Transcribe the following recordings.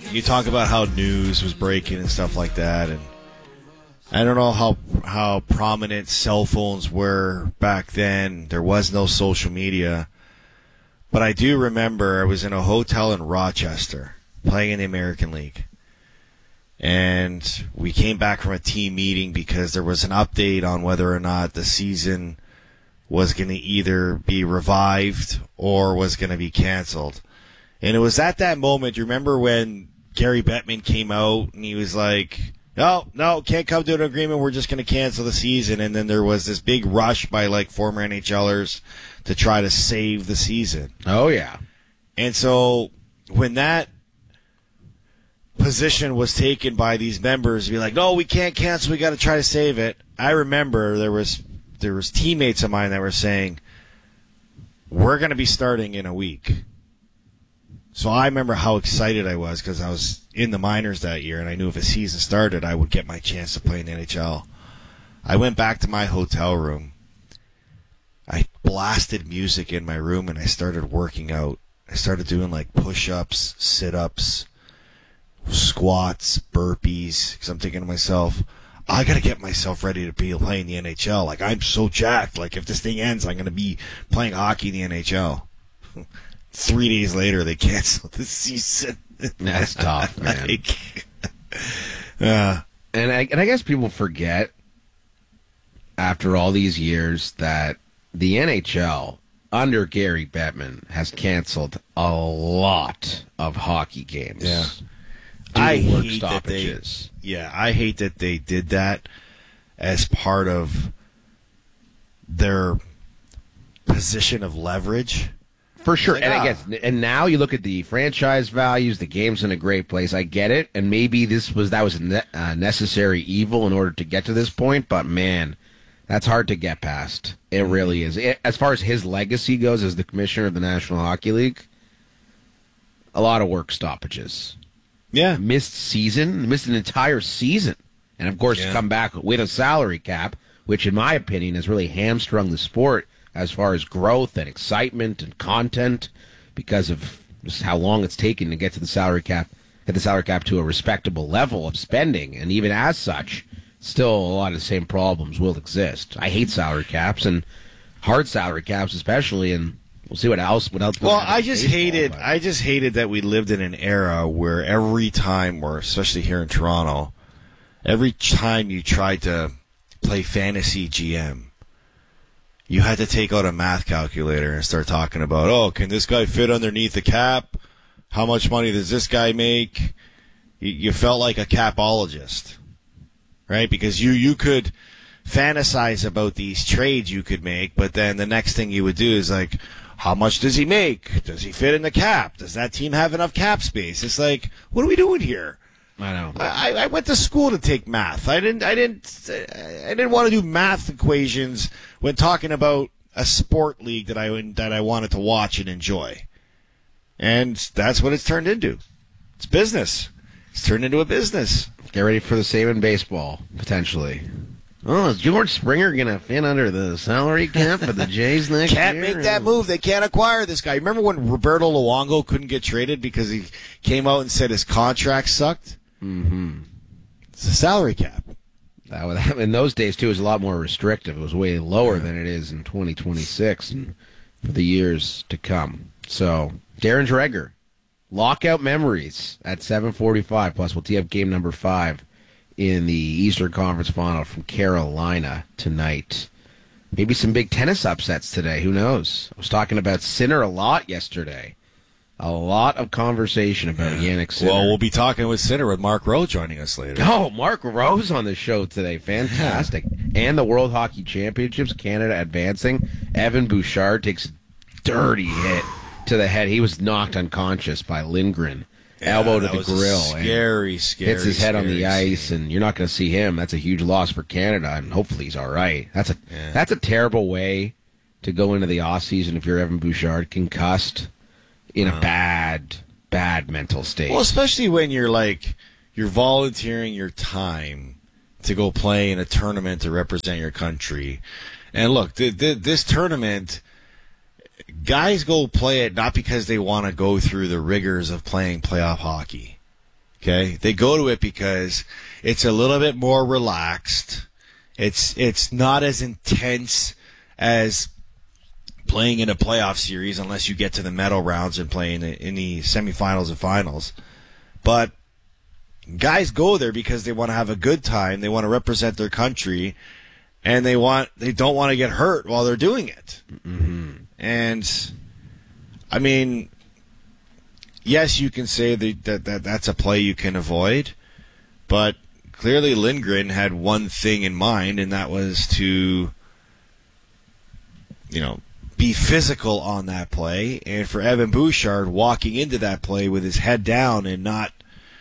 you talk about how news was breaking and stuff like that, and I don't know how prominent cell phones were back then. There was no social media. But I do remember I was in a hotel in Rochester playing in the American League. And we came back from a team meeting because there was an update on whether or not the season was going to either be revived or was going to be canceled. And it was at that moment, you remember when Gary Bettman came out and he was like, no, can't come to an agreement, we're just going to cancel the season. And then there was this big rush by like former NHLers to try to save the season. Oh, yeah. And so when that position was taken by these members to be like, no, we can't cancel, we got to try to save it. I remember there was teammates of mine that were saying, we're going to be starting in a week. So I remember how excited I was because I was in the minors that year, and I knew if a season started, I would get my chance to play in the NHL. I went back to my hotel room. I blasted music in my room, and I started working out. I started doing like push-ups, sit-ups, squats, burpees, because I'm thinking to myself, I got to get myself ready to be playing the NHL. Like, I'm so jacked. Like, if this thing ends, I'm going to be playing hockey in the NHL. 3 days later, they canceled the season. That's tough, man. And I guess people forget, after all these years, that the NHL, under Gary Bettman, has canceled a lot of hockey games. Yeah. I hate work stoppages. I hate that they did that as part of their position of leverage. For sure. Like, and I guess, and now you look at the franchise values, the game's in a great place. I get it. And maybe that was a necessary evil in order to get to this point. But, man, that's hard to get past. It really is. As far as his legacy goes as the commissioner of the National Hockey League, a lot of work stoppages. Yeah. Missed an entire season. And, of course, come back with a salary cap, which, in my opinion, has really hamstrung the sport as far as growth and excitement and content because of just how long it's taken to get to the salary cap, to a respectable level of spending. And even as such, still a lot of the same problems will exist. I hate salary caps and hard salary caps especially, and we'll see what else. Well, I just hated that we lived in an era where every time, or especially here in Toronto, every time you tried to play fantasy GM, you had to take out a math calculator and start talking about, can this guy fit underneath the cap? How much money does this guy make? You felt like a capologist, right? Because you could fantasize about these trades you could make, but then the next thing you would do is like, how much does he make? Does he fit in the cap? Does that team have enough cap space? It's like, what are we doing here? I know. I went to school to take math. I didn't want to do math equations when talking about a sport league that I wanted to watch and enjoy. And that's what it's turned into. It's business. It's turned into a business. Get ready for the same in baseball, potentially. Oh, is George Springer going to fit under the salary cap for the Jays next year? Can't make that move. They can't acquire this guy. Remember when Roberto Luongo couldn't get traded because he came out and said his contract sucked? Mm-hmm. It's a salary cap. In those days, too, it was a lot more restrictive. It was way lower than it is in 2026 and for the years to come. So, Darren Dreger, lockout memories at 7:45. Plus, we'll tee up game number 5 in the Eastern Conference Final from Carolina tonight. Maybe some big tennis upsets today. Who knows? I was talking about Sinner a lot yesterday. A lot of conversation about Jannik Sinner. Well, we'll be talking with Sinner with Mark Rowe joining us later. Oh, Mark Rowe's on the show today. Fantastic. And the World Hockey Championships, Canada advancing. Evan Bouchard takes a dirty hit to the head. He was knocked unconscious by Lindgren. Elbow to the grill. Scary. Hits his head on the ice, and you're not going to see him. That's a huge loss for Canada, and hopefully he's all right. That's a terrible way to go into the offseason if you're Evan Bouchard, concussed, in a bad mental state. Well, especially when you're volunteering your time to go play in a tournament to represent your country. And look, this tournament, guys go play it not because they want to go through the rigors of playing playoff hockey. Okay, they go to it because it's a little bit more relaxed. It's not as intense as playing in a playoff series unless you get to the medal rounds and play in the semifinals and finals. But guys go there because they want to have a good time. They want to represent their country, and they don't want to get hurt while they're doing it. Mm-hmm. And I mean, yes, you can say that's a play you can avoid, but clearly Lindgren had one thing in mind, and that was to, be physical on that play. And for Evan Bouchard, walking into that play with his head down and not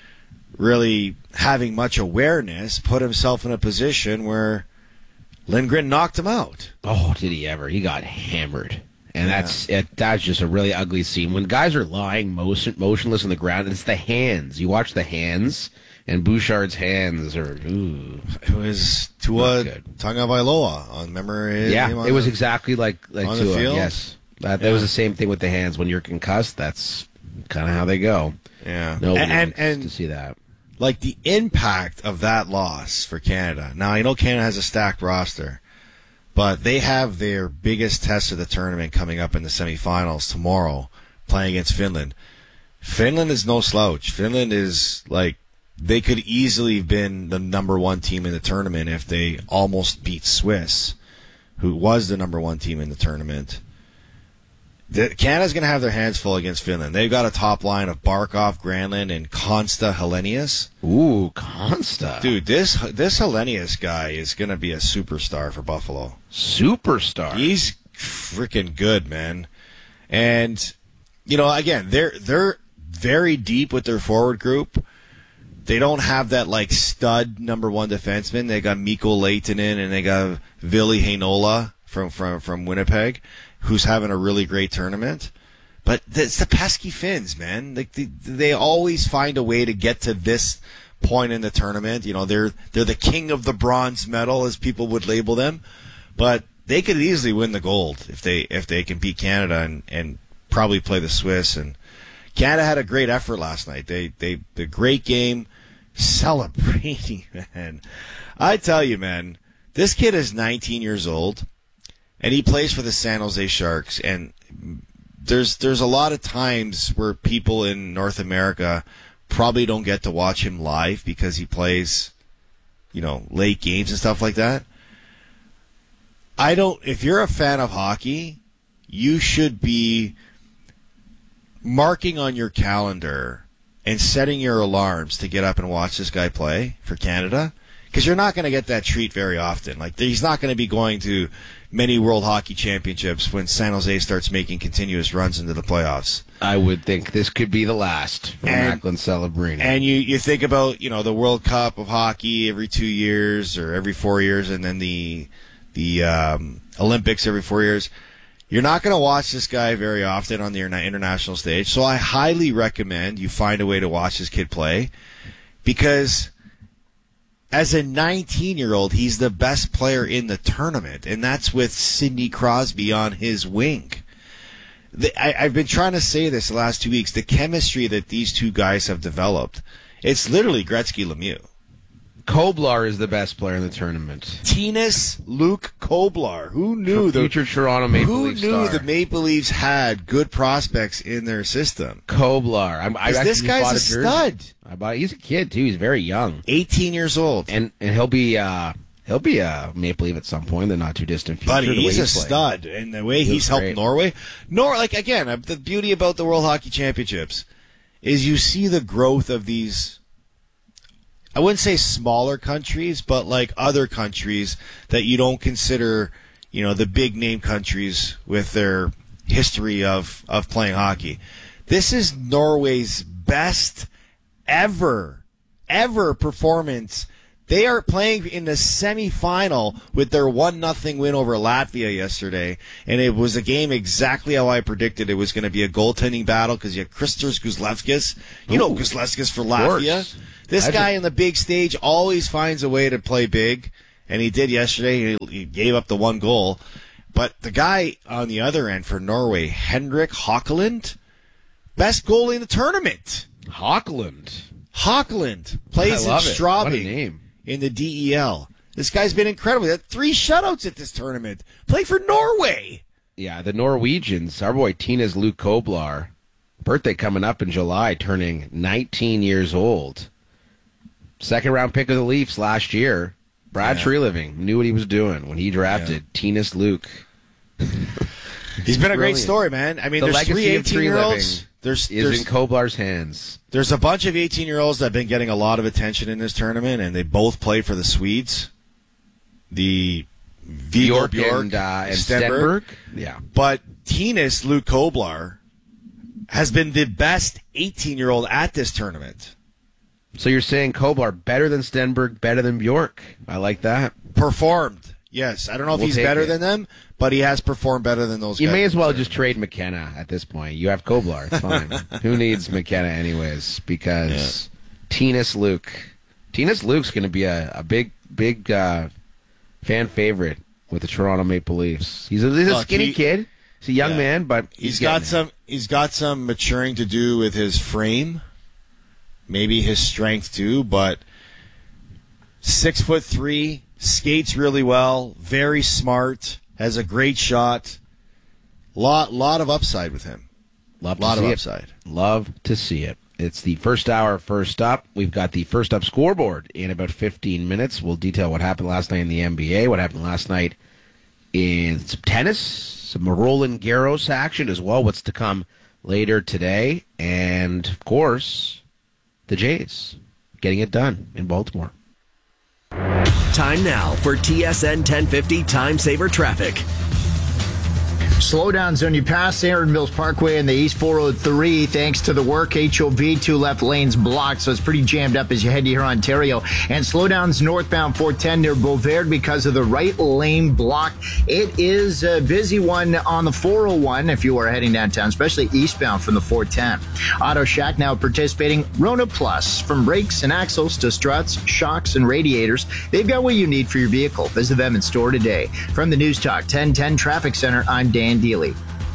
really having much awareness, put himself in a position where Lindgren knocked him out. Oh, did he ever? He got hammered. And that's just a really ugly scene. When guys are lying motionless on the ground, it's the hands. You watch the hands, and Bouchard's hands are, ooh. It was Tua Tagovailoa. Remember his name it was exactly like on Tua. the field? Yes. That was the same thing with the hands. When you're concussed, that's kind of how they go. Yeah. Nobody wants to see that. Like the impact of that loss for Canada. Now, I know Canada has a stacked roster, but they have their biggest test of the tournament coming up in the semifinals tomorrow, playing against Finland. Finland is no slouch. Finland is they could easily have been the number one team in the tournament if they almost beat Swiss, who was the number one team in the tournament. Canada's going to have their hands full against Finland. They've got a top line of Barkov, Granlund, and Konsta Helenius. Ooh, Konsta. Dude, this Helenius guy is going to be a superstar for Buffalo. Superstar. He's freaking good, man. And, again, they're very deep with their forward group. They don't have that, stud number one defenseman. They got Mikko Lehtinen and they got Ville Heinola from Winnipeg, who's having a really great tournament. But it's the pesky Finns, man. They always find a way to get to this point in the tournament. They're the king of the bronze medal, as people would label them. But they could easily win the gold if they can beat Canada and probably play the Swiss. And Canada had a great effort last night. The great game, celebrating, man. I tell you, man, this kid is 19 years old. And he plays for the San Jose Sharks, and there's a lot of times where people in North America probably don't get to watch him live because he plays, late games and stuff like that. If you're a fan of hockey, you should be marking on your calendar and setting your alarms to get up and watch this guy play for Canada, because you're not going to get that treat very often. He's not going to be going to many World Hockey Championships when San Jose starts making continuous runs into the playoffs. I would think this could be the last for Macklin Celebrini. And you think about, the World Cup of hockey every 2 years or every 4 years, and then the Olympics every 4 years. You're not going to watch this guy very often on the international stage, so I highly recommend you find a way to watch this kid play, because as a 19-year-old, he's the best player in the tournament, and that's with Sidney Crosby on his wing. I've been trying to say this the last 2 weeks. The chemistry that these two guys have developed, it's literally Gretzky-Lemieux. Koblar is the best player in the tournament. Tinas Luke Koblar. Who knew future Toronto Maple Leafs star. Who knew the Maple Leafs had good prospects in their system? Koblar. This guy's a stud. He's a kid too. He's very young. 18 years old. And he'll be a Maple Leaf at some point in the not too distant future. Buddy, he's a stud. And the way he's helped Norway. Again, the beauty about the World Hockey Championships is you see the growth of these, I wouldn't say smaller countries, but other countries that you don't consider, the big name countries with their history of playing hockey. This is Norway's best ever performance. They are playing in the semifinal with their 1-0 win over Latvia yesterday, and it was a game exactly how I predicted it was going to be, a goaltending battle, because you have Kristus Guzlevskis. Guzlevskis for Latvia. This guy in the big stage always finds a way to play big, and he did yesterday. He gave up the one goal. But the guy on the other end for Norway, Henrik Hakeland, best goalie in the tournament. Hakeland. Hockland plays in What a Straubing name. in the DEL. This guy's been incredible. He had 3 shutouts at this tournament. Played for Norway. Yeah, the Norwegians. Our boy Tina's Luke Koblar. Birthday coming up in July, turning 19 years old. Second round pick of the Leafs last year. Brad Treliving knew what he was doing when he drafted Tina's Luke. He's been a great story, man. I mean, the there's 3 18-year-olds. Is in Koblar's hands. There's a bunch of 18-year-olds that have been getting a lot of attention in this tournament, and they both play for the Swedes. The Bjork and Stenberg. Yeah. But Tina's Luke Koblar has been the best 18-year-old at this tournament. So you're saying Koblar better than Stenberg, better than Bjork? I like that. Performed, yes. I don't know if he's better than them, but he has performed better than those guys. You may as well just trade McKenna at this point. You have Koblar. It's fine. Who needs McKenna anyways? Because Tina's Luke's going to be a big fan favorite with the Toronto Maple Leafs. He's a skinny kid. He's a young man, but he's got some maturing to do with his frame. Maybe his strength too, but 6'3", skates really well, very smart, has a great shot. Lot of upside with him. Lot of upside. Love to see it. It's the first hour, first up. We've got the first up scoreboard in about 15 minutes. We'll detail what happened last night in the NBA, what happened last night in some tennis, some Roland Garros action as well, what's to come later today, and, of course, the Jays getting it done in Baltimore. Time now for TSN 1050 Time Saver Traffic. Slowdowns when you pass Aaron Mills Parkway in the East 403 thanks to the work. HOV, 2 left lanes blocked, so it's pretty jammed up as you head to here, Ontario. And slowdowns northbound 410 near Beauvert because of the right lane block. It is a busy one on the 401 if you are heading downtown, especially eastbound from the 410. Auto Shack now participating. Rona Plus, from brakes and axles to struts, shocks, and radiators, they've got what you need for your vehicle. Visit them in store today. From the News Talk 1010 Traffic Center, I'm Dan Dealey.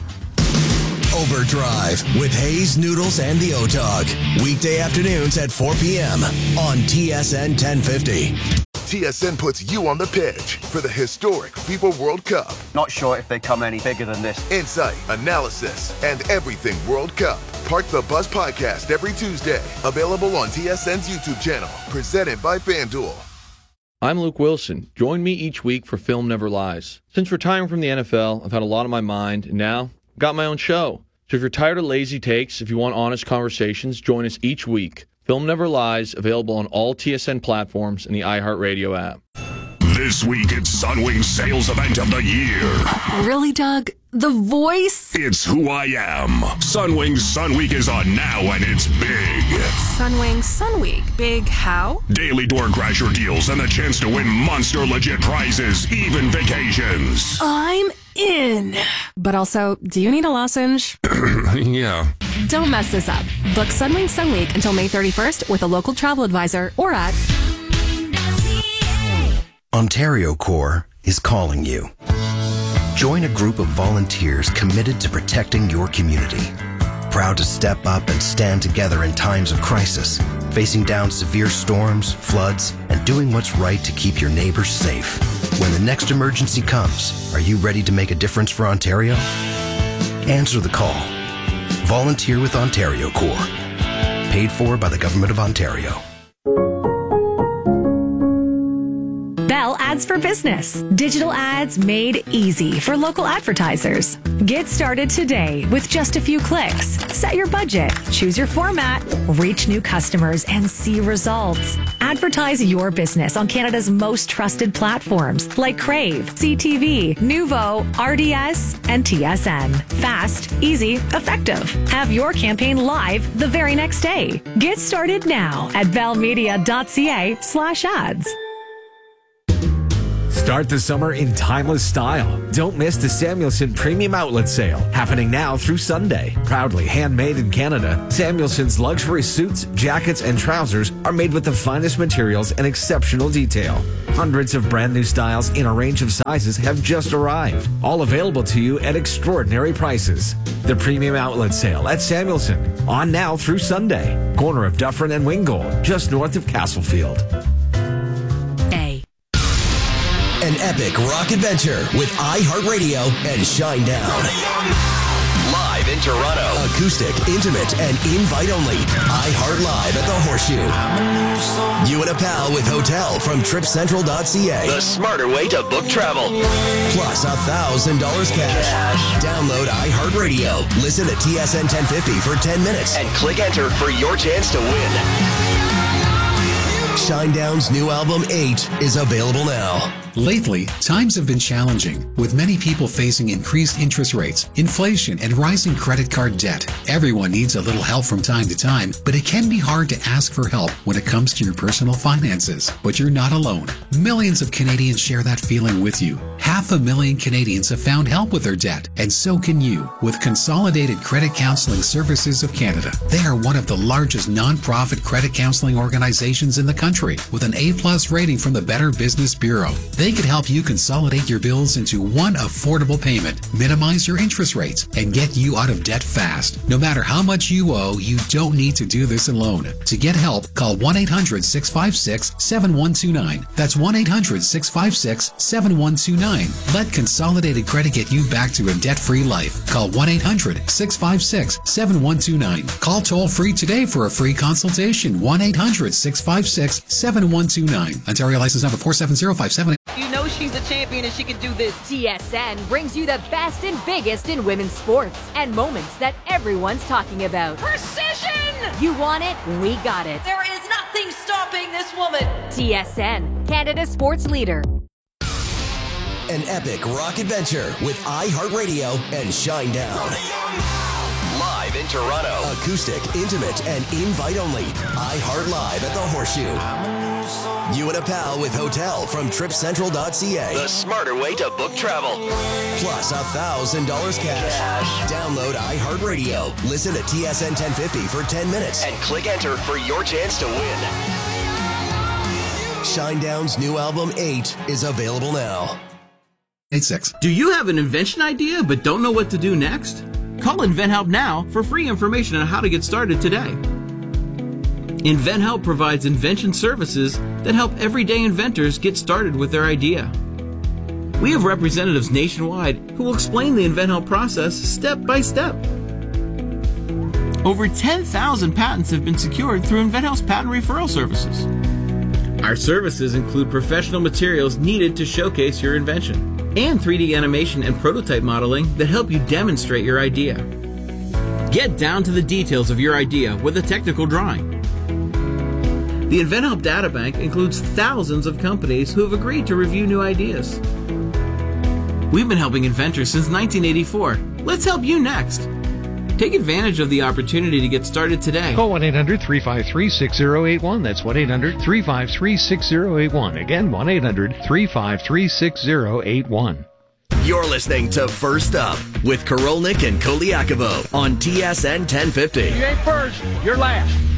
Overdrive with Hayes, Noodles, and the O-Dog. Weekday afternoons at 4 p.m. on TSN 1050. TSN puts you on the pitch for the historic FIFA World Cup. Not sure if they come any bigger than this. Insight, analysis, and everything World Cup. Park the Bus podcast every Tuesday. Available on TSN's YouTube channel. Presented by FanDuel. I'm Luke Wilson. Join me each week for Film Never Lies. Since retiring from the NFL, I've had a lot on my mind, and now I've got my own show. So if you're tired of lazy takes, if you want honest conversations, join us each week. Film Never Lies, available on all TSN platforms and the iHeartRadio app. This week, it's Sunwing's sales event of the year. Really, Doug? The voice? It's who I am. Sunwing's Sun Week is on now, and it's big. Sunwing Sun Week. Big how? Daily door crasher deals and the chance to win monster legit prizes, even vacations. I'm in. But also, do you need a lozenge? Yeah. Don't mess this up. Book Sunwing Sun Week until May 31st with a local travel advisor or at... Ontario Corps is calling you. Join a group of volunteers committed to protecting your community. Proud to step up and stand together in times of crisis, facing down severe storms, floods, and doing what's right to keep your neighbors safe. When the next emergency comes, are you ready to make a difference for Ontario? Answer the call. Volunteer with Ontario Corps. Paid for by the Government of Ontario. Bell Ads for Business. Digital ads made easy for local advertisers. Get started today with just a few clicks. Set your budget, choose your format, reach new customers, and see results. Advertise your business on Canada's most trusted platforms like Crave, CTV, Nuvo, RDS, and TSN. Fast, easy, effective. Have your campaign live the very next day. Get started now at bellmedia.ca/ads. Start the summer in timeless style. Don't miss the Samuelson Premium Outlet Sale, happening now through Sunday. Proudly handmade in Canada, Samuelson's luxury suits, jackets, and trousers are made with the finest materials and exceptional detail. Hundreds of brand new styles in a range of sizes have just arrived, all available to you at extraordinary prices. The Premium Outlet Sale at Samuelson, on now through Sunday. Corner of Dufferin and Wingold, just north of Castlefield. An epic rock adventure with iHeartRadio and Shinedown. Live in Toronto. Acoustic, intimate, and invite only. iHeart Live at the Horseshoe. You and a pal with hotel from tripcentral.ca. The smarter way to book travel. Plus $1,000 cash. Download iHeartRadio. Listen to TSN 1050 for 10 minutes. And click enter for your chance to win. Shinedown's new album, 8, is available now. Lately, times have been challenging, with many people facing increased interest rates, inflation, and rising credit card debt. Everyone needs a little help from time to time, but it can be hard to ask for help when it comes to your personal finances. But you're not alone. Millions of Canadians share that feeling with you. 500,000 Canadians have found help with their debt, and so can you, with Consolidated Credit Counseling Services of Canada. They are one of the largest non-profit credit counseling organizations in the country, with an A+ rating from the Better Business Bureau. They could help you consolidate your bills into one affordable payment, minimize your interest rates, and get you out of debt fast. No matter how much you owe, you don't need to do this alone. To get help, call 1-800-656-7129. That's 1-800-656-7129. Let Consolidated Credit get you back to a debt-free life. Call 1-800-656-7129. Call toll-free today for a free consultation. 1-800-656-7129. Ontario license number 47057. You know she's a champion and she can do this. TSN brings you the best and biggest in women's sports and moments that everyone's talking about. Precision! You want it? We got it. There is nothing stopping this woman. TSN, Canada's sports leader. An epic rock adventure with iHeartRadio and Shinedown. Live in Toronto. Acoustic, intimate, and invite only. iHeart Live at the Horseshoe. You and a pal with hotel from tripcentral.ca. The smarter way to book travel. Plus $1,000 cash. Download iHeartRadio. Listen to TSN 1050 for 10 minutes. And click enter for your chance to win. Shinedown's new album, 8, is available now. 86. Do you have an invention idea but don't know what to do next? Call InventHelp now for free information on how to get started today. InventHelp provides invention services that help everyday inventors get started with their idea. We have representatives nationwide who will explain the InventHelp process step by step. Over 10,000 patents have been secured through InventHelp's patent referral services. Our services include professional materials needed to showcase your invention, and 3D animation and prototype modeling that help you demonstrate your idea. Get down to the details of your idea with a technical drawing. The InventHelp Databank includes thousands of companies who have agreed to review new ideas. We've been helping inventors since 1984. Let's help you next. Take advantage of the opportunity to get started today. Call 1-800-353-6081. That's 1-800-353-6081. Again, 1-800-353-6081. You're listening to First Up with Korolnik and Koliakovo on TSN 1050. You ain't first, you're last.